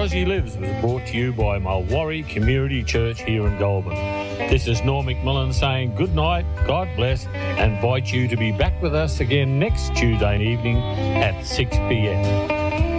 Because He Lives was brought to you by Mulwaree Community Church here in Goulburn. This is Norm McMillan saying good night, God bless, and invite you to be back with us again next Tuesday evening at 6 p.m.